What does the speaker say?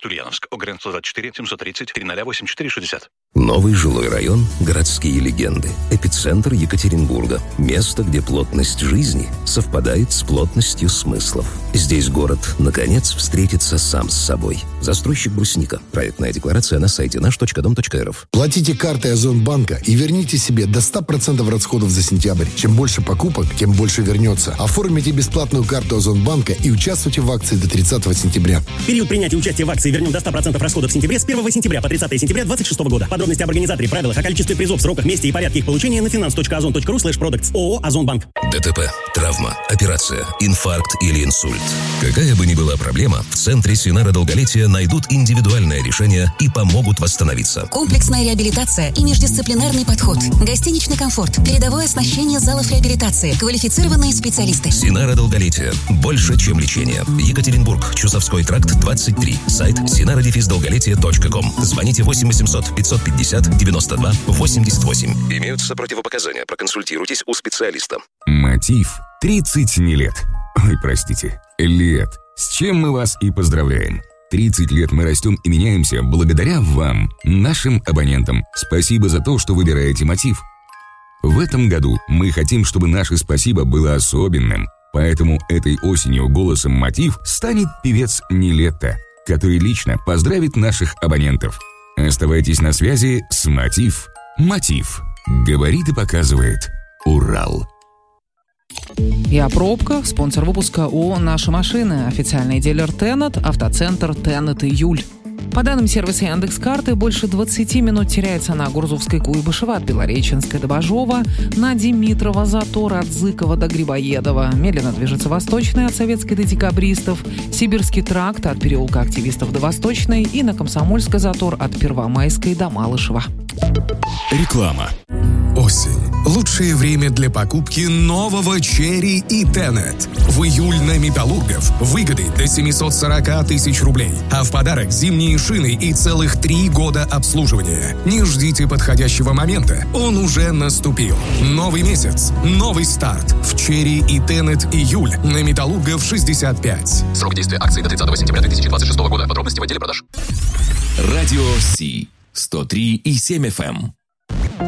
город Ульяновск. ОГРН 124 730 3084 60. Новый жилой район «Городские легенды». Эпицентр Екатеринбурга. Место, где плотность жизни совпадает с плотностью смыслов. Здесь город, наконец, встретится сам с собой. Застройщик «Брусника». Проектная декларация на сайте наш.дом.рф. Платите картой Озонбанка и верните себе до 100% расходов за сентябрь. Чем больше покупок, тем больше вернется. Оформите бесплатную карту Озонбанка и участвуйте в акции до 30 сентября. Период принятия участия в акции «Вернем до 100% расходов в сентябре» с 1 сентября по 30 сентября 2026 года. Подробности об организаторе, правилах, о количестве призов, сроках, месте и порядке их получения на finance.ozon.ru/products. ООО «Озонбанк». ДТП, травма, операция, инфаркт или инсульт. Какая бы ни была проблема, в Центре Синара долголетия найдут индивидуальное решение и помогут восстановиться. Комплексная реабилитация и междисциплинарный подход. Гостиничный комфорт. Передовое оснащение залов реабилитации. Квалифицированные специалисты. Синара долголетия. Больше, чем лечение. Екатеринбург. Чусовской тракт, 23. Сайт sinara-долголетие.ком. Звоните 8 800 550 92 88. Имеются противопоказания. Проконсультируйтесь у специалиста. Мотив 30 не лет. Ой, простите, лет. С чем мы вас и поздравляем. 30 лет мы растем и меняемся благодаря вам, нашим абонентам. Спасибо за то, что выбираете Мотив. В этом году мы хотим, чтобы наше спасибо было особенным. Поэтому этой осенью голосом Мотив станет певец Нилетто, который лично поздравит наших абонентов. Оставайтесь на связи с Мотив. Мотив. Говорит и показывает Урал. И о пробках. Спонсор выпуска ООО «Наши машины». Официальный дилер Тенет. Автоцентр Тенет Июль. По данным сервиса Яндекс.Карты, больше 20 минут теряется на Гурзовской Куйбышева от Белореченской до Бажова, на Димитрова затор от Зыкова до Грибоедова. Медленно движется Восточная от Советской до Декабристов, Сибирский тракт от переулка Активистов до Восточной и на Комсомольской затор от Первомайской до Малышева. Реклама. Осень. Лучшее время для покупки нового Черри и Тенет. В июль на Металлургов выгоды до 740 тысяч рублей. А в подарок зимние шины и целых 3 года обслуживания. Не ждите подходящего момента. Он уже наступил. Новый месяц. Новый старт. В Черри и Тенет июль на Металлургов 65. Срок действия акции до 30 сентября 2026 года. Подробности в отделе продаж. Радио Си. 103,7 FM.